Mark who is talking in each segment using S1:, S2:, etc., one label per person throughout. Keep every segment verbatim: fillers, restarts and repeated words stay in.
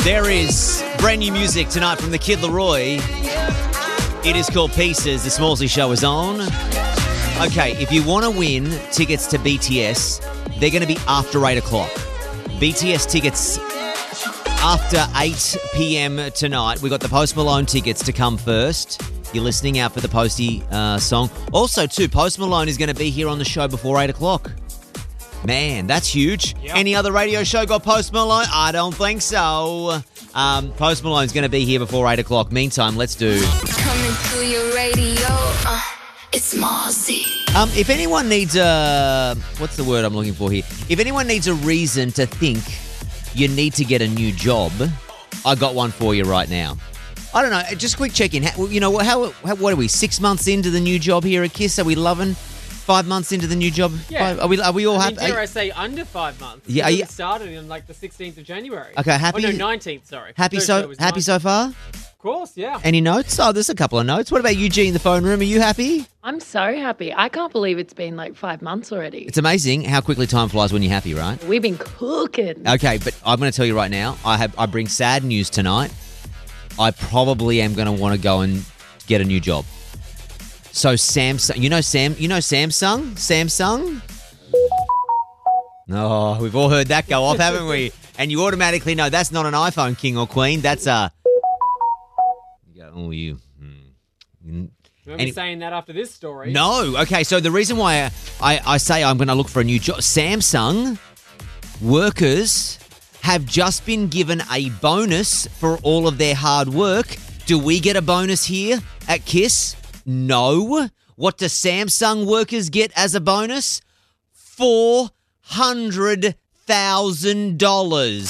S1: There is brand new music tonight from the Kid Laroi. It is called Pieces. The Smallsy Show is on. Okay, if you want to win tickets to B T S, they're going to be after eight o'clock. B T S tickets after eight p.m. tonight. We got the Post Malone tickets to come first. You're listening out for the Posty uh, song. Also, too, Post Malone is going to be here on the show before eight o'clock. Man, that's huge. Yep. Any other radio show got Post Malone? I don't think so. Um, Post Malone's going to be here before eight o'clock. Meantime, let's do...
S2: Coming through your radio, uh, it's Marcy.
S1: Um, if anyone needs a... What's the word I'm looking for here? If anyone needs a reason to think you need to get a new job, I got one for you right now. I don't know, just a quick check-in. How, you know, how, how what are we, six months into the new job here at KISS? Are we loving... Five months into the new job?
S3: Yeah.
S1: Five, are we Are we all
S3: I
S1: happy?
S3: mean, dare I say under five months?
S1: Yeah. Are you,
S3: it started on like the sixteenth of January.
S1: Okay, happy?
S3: Oh, no, nineteenth, sorry.
S1: Happy
S3: Thursday
S1: so
S3: was
S1: happy
S3: nineteenth.
S1: so far?
S3: Of course, yeah.
S1: Any notes? Oh, there's a couple of notes. What about you, G, in the phone room? Are you happy?
S4: I'm so happy. I can't believe it's been like five months already.
S1: It's amazing how quickly time flies when you're happy, right?
S4: We've been cooking.
S1: Okay, but I'm going to tell you right now, I have I bring sad news tonight. I probably am going to want to go and get a new job. So Samsung, you know Sam, you know Samsung, Samsung. No, oh, we've all heard that go off, haven't we? And you automatically know that's not an iPhone, king or queen. That's a. You go, oh, you. Hmm.
S3: You won't
S1: Any-
S3: be saying that after this story.
S1: No. Okay, so the reason why I, I, I say I'm going to look for a new job, Samsung workers have just been given a bonus for all of their hard work. Do we get a bonus here at KISS? No. What do Samsung workers get as a bonus? four hundred thousand dollars.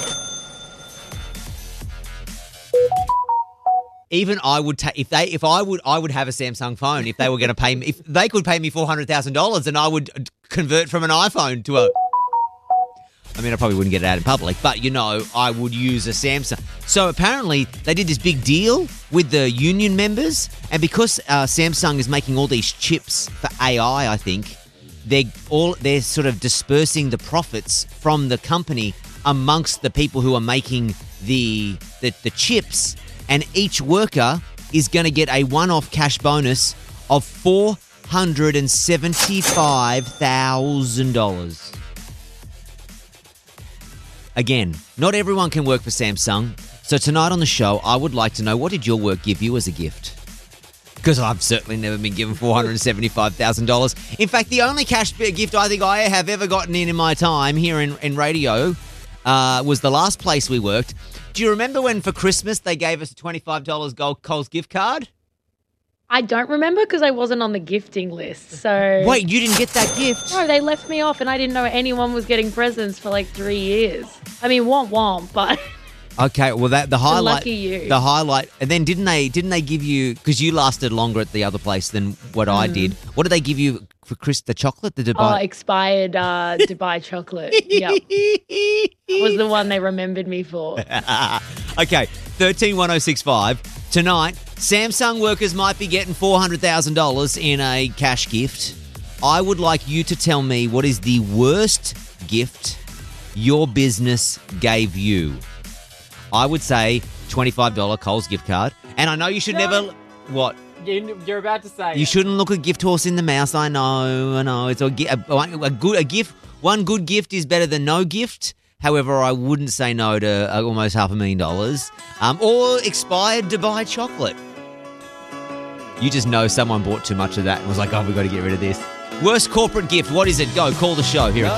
S1: Even I would take if they if I would I would have a Samsung phone if they were going to pay me if they could pay me four hundred thousand dollars and I would convert from an iPhone to a. I mean, I probably wouldn't get it out in public, but, you know, I would use a Samsung. So apparently they did this big deal with the union members, and because uh, Samsung is making all these chips for A I, I think, they're, all, they're sort of dispersing the profits from the company amongst the people who are making the, the, the chips, and each worker is going to get a one-off cash bonus of four hundred seventy-five thousand dollars. Again, not everyone can work for Samsung. So tonight on the show, I would like to know, what did your work give you as a gift? Because I've certainly never been given four hundred seventy-five thousand dollars. In fact, the only cash gift I think I have ever gotten in in my time here in, in radio uh, was the last place we worked. Do you remember when for Christmas they gave us a twenty-five dollars Gold Coles gift card?
S4: I don't remember because I wasn't on the gifting list. So
S1: Wait, you didn't get that gift?
S4: No, they left me off and I didn't know anyone was getting presents for like three years. I mean, womp womp, but...
S1: Okay, well that the highlight,
S4: lucky you.
S1: the highlight, and then didn't they? Didn't they give you? Because you lasted longer at the other place than what
S4: Mm.
S1: I did. What did they give you for Chris? The chocolate, the
S4: Oh,
S1: Dubai.
S4: expired uh, Dubai chocolate. Yep. Was the one they remembered me for.
S1: Okay, thirteen one oh six five tonight. Samsung workers might be getting four hundred thousand dollars in a cash gift. I would like you to tell me what is the worst gift your business gave you. I would say twenty-five dollars Coles gift card. And I know you should
S3: No.
S1: never... What?
S3: You- You're about to say
S1: You
S3: it.
S1: shouldn't look a gift horse in the mouth. I know, I know. It's a, gi- a, a good a gift. One good gift is better than no gift. However, I wouldn't say no to uh, almost half a million dollars. Um, or expired Dubai chocolate. You just know someone bought too much of that and was like, oh, we've got to get rid of this. Worst corporate gift. What is it? Go, call the show here.